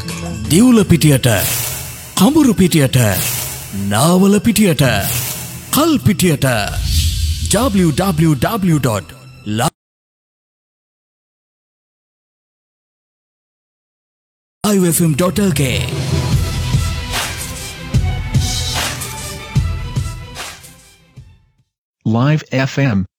දිවුල පිටියට, කඹුරු පිටියට, නාවල පිටියට, කල් පිටියට www.livefm.lk Live FM